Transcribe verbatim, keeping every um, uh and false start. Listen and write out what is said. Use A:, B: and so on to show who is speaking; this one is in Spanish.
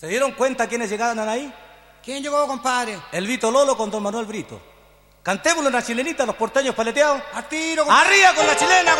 A: ¿Se dieron cuenta quiénes llegaban ahí?
B: ¿Quién llegó, compadre?
A: El Vito Lolo con don Manuel Brito. Cantémosle una chilenita a los porteños paleteados.
B: A tiro, compadre.
A: ¡Arriba con la chilena!